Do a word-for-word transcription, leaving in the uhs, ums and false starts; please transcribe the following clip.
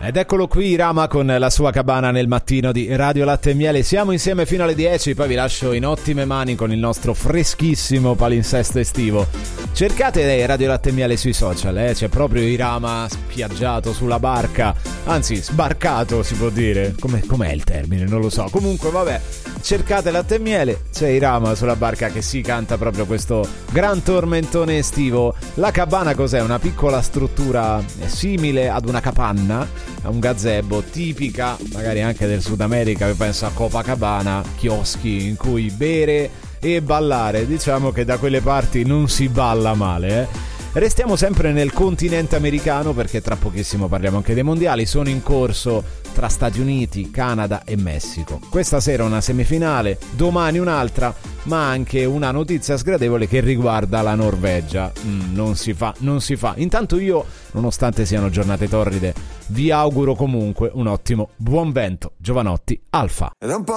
Ed eccolo qui Rama con la sua cabana nel mattino di Radio Latte e Miele. Siamo insieme fino alle dieci, poi vi lascio in ottime mani con il nostro freschissimo palinsesto estivo. Cercate Radio Latte e Miele sui social, eh? C'è proprio Irama spiaggiato sulla barca, anzi sbarcato si può dire. Come, com'è il termine? Non lo so. Comunque vabbè, cercate Latte e Miele, c'è Irama sulla barca che si canta proprio questo gran tormentone estivo. La cabana cos'è? Una piccola struttura simile ad una capanna, a un gazebo, tipica magari anche del Sud America, penso a Copacabana, chioschi in cui bere e ballare. Diciamo che da quelle parti non si balla male, eh. Restiamo sempre nel continente americano perché tra pochissimo parliamo anche dei mondiali. Sono in corso tra Stati Uniti, Canada e Messico. Questa sera una semifinale, domani un'altra, ma anche una notizia sgradevole che riguarda la Norvegia. Mm, non si fa, non si fa. Intanto io, nonostante siano giornate torride, vi auguro comunque un ottimo buon vento. Giovanotti, Alfa. Ed è un po'